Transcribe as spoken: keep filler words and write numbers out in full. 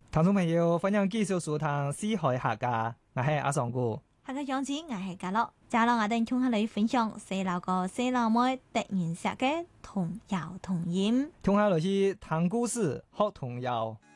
聽眾朋友，歡迎繼續收聽《四海客家》，我係阿尚哥。 客家講師我係嘉樂，嘉樂我哋同下你分享細佬哥細佬妹突然寫嘅童謠童音， 聽下來是聽故事學童謠。